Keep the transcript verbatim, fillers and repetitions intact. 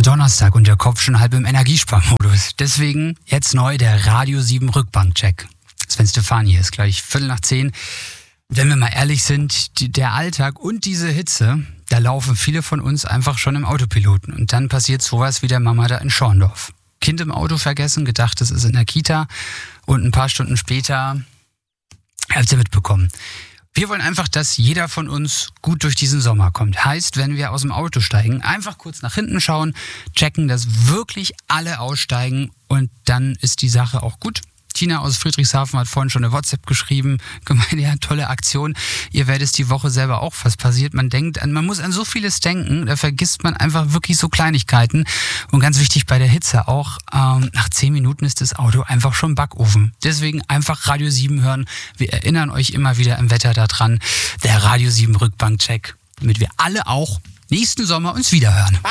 Donnerstag und der Kopf schon halb im Energiesparmodus. Deswegen jetzt neu der Radio sieben Rückbank-Check. Sven Stefani ist gleich Viertel nach zehn. Wenn wir mal ehrlich sind, die, der Alltag und diese Hitze, da laufen viele von uns einfach schon im Autopiloten. Und dann passiert sowas wie der Mama da in Schorndorf. Kind im Auto vergessen, gedacht, es ist in der Kita. Und ein paar Stunden später habt ihr mitbekommen. Wir wollen einfach, dass jeder von uns gut durch diesen Sommer kommt. Heißt, wenn wir aus dem Auto steigen, einfach kurz nach hinten schauen, checken, dass wirklich alle aussteigen und dann ist die Sache auch gut. Tina aus Friedrichshafen hat vorhin schon eine WhatsApp geschrieben, gemeint, ja, tolle Aktion. Ihr werdet es die Woche selber auch, was passiert. Man denkt, an, man muss an so vieles denken, da vergisst man einfach wirklich so Kleinigkeiten. Und ganz wichtig bei der Hitze auch, ähm, nach zehn Minuten ist das Auto einfach schon Backofen. Deswegen einfach Radio sieben hören. Wir erinnern euch immer wieder im Wetter daran. Der Radio sieben Rückbank-Check, damit wir alle auch nächsten Sommer uns wiederhören.